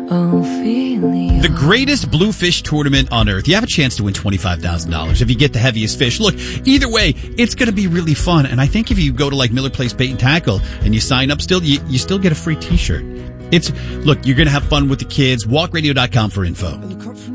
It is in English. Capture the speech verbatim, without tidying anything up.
Ophelia. The greatest bluefish tournament on earth. You have a chance to win twenty-five thousand dollars if you get the heaviest fish. Look, either way, it's going to be really fun. And I think if you go to like Miller Place Bait and Tackle and you sign up still, you, you still get a free t-shirt. It's, look, you're going to have fun with the kids. walk radio dot com for info.